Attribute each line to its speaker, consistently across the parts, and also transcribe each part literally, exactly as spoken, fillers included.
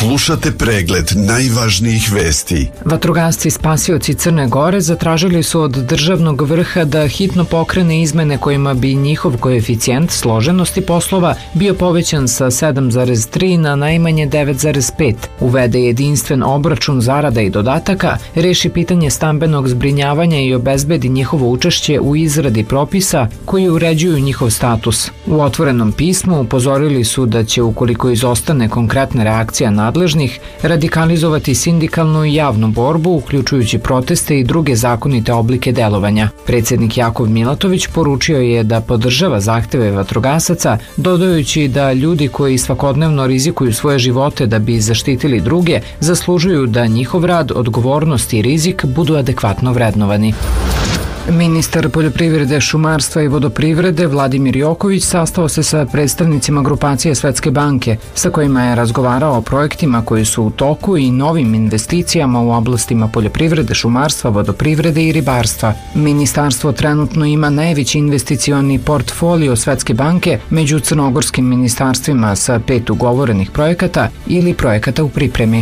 Speaker 1: Slušate pregled najvažnijih vesti.
Speaker 2: Vatrogasci spasioci Crne Gore zatražili su od državnog vrha da hitno pokrene izmene kojima bi njihov koeficijent složenosti poslova bio povećan sa sedam zarez tri na najmanje devet zarez pet, uvede jedinstven obračun zarada i dodataka, reši pitanje stambenog zbrinjavanja i obezbedi njihovo učešće u izradi propisa koji uređuju njihov status. U otvorenom pismu upozorili su da će, ukoliko izostane konkretna reakcija nadležnih, radikalizovati sindikalnu i javnu borbu, uključujući proteste i druge zakonite oblike delovanja. Predsjednik Jakov Milatović poručio je da podržava zahteve vatrogasaca, dodajući da ljudi koji svakodnevno rizikuju svoje živote da bi zaštitili druge, zaslužuju da njihov rad, odgovornost i rizik budu adekvatno vrednovani. Ministar poljoprivrede, šumarstva i vodoprivrede Vladimir Joković sastao se sa predstavnicima grupacije Svetske banke, sa kojima je razgovarao o projektima koji su u toku i novim investicijama u oblastima poljoprivrede, šumarstva, vodoprivrede i ribarstva. Ministarstvo trenutno ima najveći investicioni portfolio Svetske banke među crnogorskim ministarstvima sa pet ugovorenih projekata ili projekata u pripremi.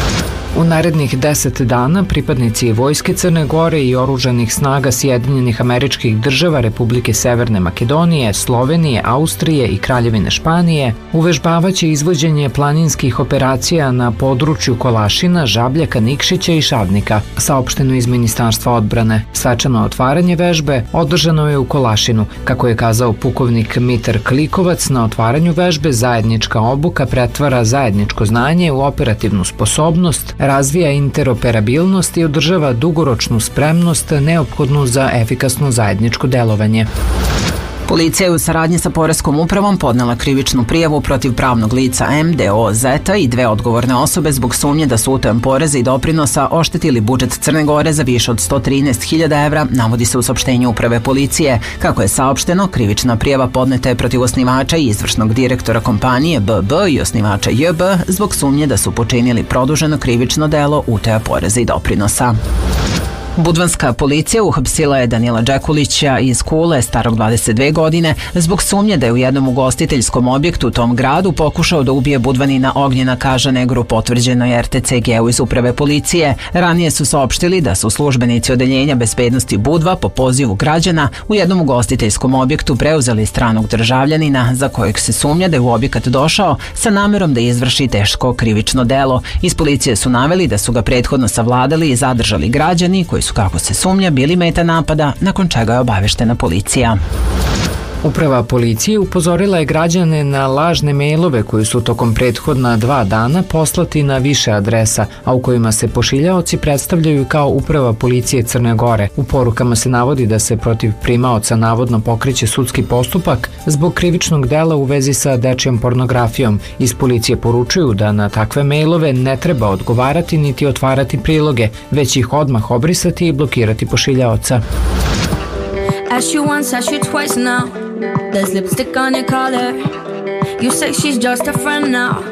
Speaker 2: U narednih deset dana pripadnici Vojske Crne Gore i oružanih snaga Sjedinjenih Američkih Država, Republike Severne Makedonije, Slovenije, Austrije i Kraljevine Španije uvežbavaće izvođenje planinskih operacija na području Kolašina, Žabljaka, Nikšića i Šavnika, saopšteno iz Ministarstva odbrane. Svečano otvaranje vežbe održano je u Kolašinu. Kako je kazao pukovnik Mitar Klikovac, na otvaranju vežbe zajednička obuka pretvara zajedničko znanje u operativnu sposobnost, razvija interoperabilnost i održava dugoročnu spremnost neophodnu za efikasno zajedničko delovanje.
Speaker 3: Policija je u saradnji sa Poreskom upravom podnela krivičnu prijavu protiv pravnog lica M D O Zeta i dve odgovorne osobe zbog sumnje da su utajom poreza i doprinosa oštetili budžet Crne Gore za više od sto trinaest hiljada evra, navodi se u saopštenju uprave policije. Kako je saopšteno, krivična prijava podneta je protiv osnivača i izvršnog direktora kompanije B B i osnivača J B zbog sumnje da su počinili produženo krivično delo utaja poreza i doprinosa. Budvanska policija uhapsila je Danila Đekulića iz Kule, starog dvadeset dve godine, zbog sumnje da je u jednom ugostiteljskom objektu u tom gradu pokušao da ubije Budvanina Ognjena Kaža Negru, potvrđeno je R T C G-u iz uprave policije. Ranije su saopštili da su službenici odeljenja bezbednosti Budva po pozivu građana u jednom ugostiteljskom objektu preuzeli stranog državljanina za kojeg se sumnja da je u objekat došao sa namerom da izvrši teško krivično delo. Iz policije su naveli da su ga prethodno savladali i zadržali građani koji su, kako se sumnja, bili meta napada, nakon čega je obaveštena policija.
Speaker 2: Uprava policije upozorila je građane na lažne mailove koji su tokom prethodna dva dana poslati na više adresa, a u kojima se pošiljaoci predstavljaju kao Uprava policije Crne Gore. U porukama se navodi da se protiv primaoca navodno pokreće sudski postupak zbog krivičnog dela u vezi sa dečijom pornografijom. Iz policije poručuju da na takve mailove ne treba odgovarati niti otvarati priloge, već ih odmah obrisati i blokirati pošiljaoca.
Speaker 4: Asked you once, asked you twice now. There's lipstick on your collar. You say she's just a friend now.